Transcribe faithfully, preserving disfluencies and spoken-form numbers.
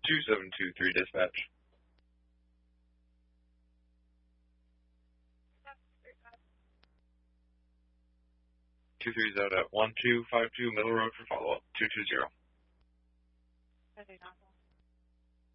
two seven two three dispatch. two three zero at one two five two Middle Road for follow-up. two two zero.